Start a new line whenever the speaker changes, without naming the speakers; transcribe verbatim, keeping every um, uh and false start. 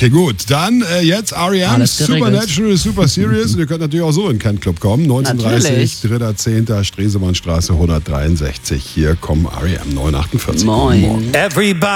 Okay, gut. Dann äh, jetzt R E M,
Alles geregelt.
Supernatural, Super Serious. Und ihr könnt natürlich auch so in Ken Club kommen. neunzehnhundertdreißig, dritter zehnter Stresemannstraße hundertdreiundsechzig. Hier kommen R E M neun achtundvierzig.
Moin.
Everybody.